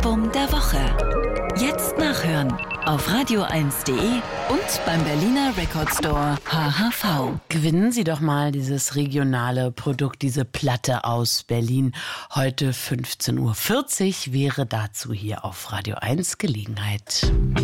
Album der Woche. Jetzt nachhören auf radio1.de und beim Berliner Record Store HHV. Gewinnen Sie doch mal dieses regionale Produkt, diese Platte aus Berlin. Heute 15:40 Uhr wäre dazu hier auf Radio 1 Gelegenheit.